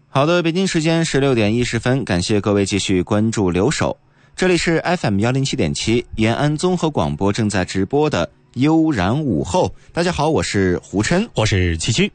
好的，北京时间16点10分，感谢各位继续关注留守。这里是 FM107.7 延安综合广播正在直播的悠然午后。大家好，我是胡琛， 我是七七。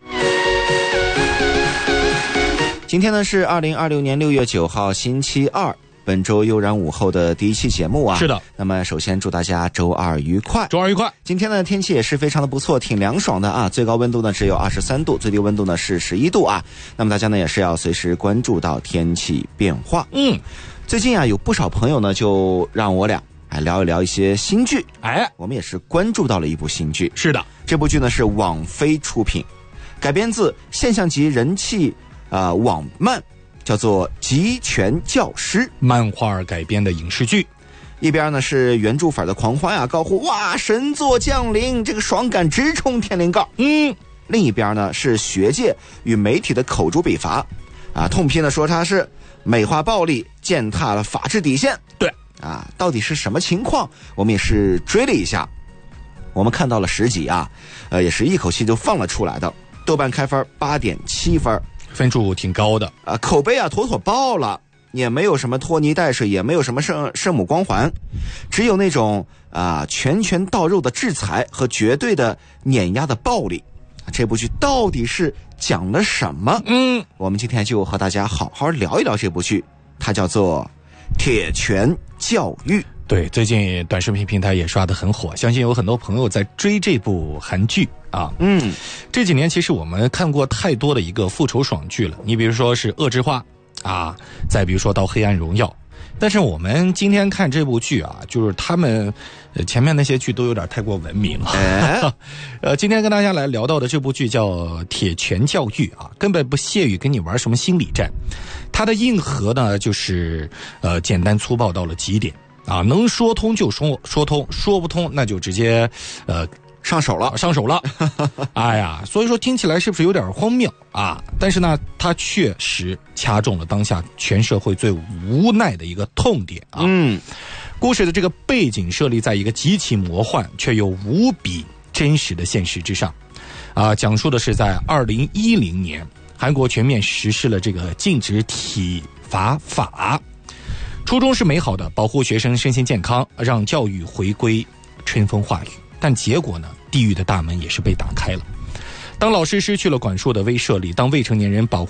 今天呢是2026年6月9号星期二，本周悠然午后的第一期节目啊。 是的。 那么首先祝大家周二愉快。 周二愉快。 今天呢天气也是非常的不错，挺凉爽的啊，最高温度呢只有23度，最低温度呢是11度啊。那么大家呢也是要随时关注到天气变化。最近啊有不少朋友呢就让我俩聊一聊一些新剧。我们也是关注到了一部新剧。 是的。 这部剧呢是网飞出品，改编自现象级人气网漫，叫做《极拳教师》， 漫画改编的影视剧。 一边呢是原著粉的狂欢啊，高呼哇神作降临，这个爽感直冲天灵盖。另一边呢是学界与媒体的口诛笔伐啊，痛批呢说它是美化暴力，践踏了法治底线。 对啊，到底是什么情况？我们也是追了一下，我们看到了10集啊，也是一口气就放了出来的。豆瓣开分8.7分， 分数挺高的啊，口碑啊妥妥爆了，也没有什么拖泥带水，也没有什么圣母光环，只有那种拳拳到肉的制裁和绝对的碾压的暴力。这部剧到底是讲了什么？我们今天就和大家好好聊一聊这部剧，它叫做《铁拳教育》。 对，最近短视频平台也刷得很火，相信有很多朋友在追这部韩剧啊。这几年其实我们看过太多的一个复仇爽剧了，你比如说是《恶之花》啊，再比如说到《黑暗荣耀》。但是我们今天看这部剧啊，就是他们前面那些剧都有点太过文明了。今天跟大家来聊到的这部剧叫《铁拳教育》啊，根本不屑于跟你玩什么心理战，它的硬核呢就是简单粗暴到了极点啊，能说通就说通，说不通那就直接上手了。哎呀，所以说听起来是不是有点荒谬啊？但是呢，它确实掐中了当下全社会最无奈的一个痛点啊。故事的这个背景设立在一个极其魔幻却又无比真实的现实之上啊，讲述的是在2010年，韩国全面实施了这个禁止体罚法，初衷是美好的，保护学生身心健康，让教育回归春风化雨。但结果呢，地狱的大门也是被打开了。当老师失去了管束的威慑力，当未成年人保护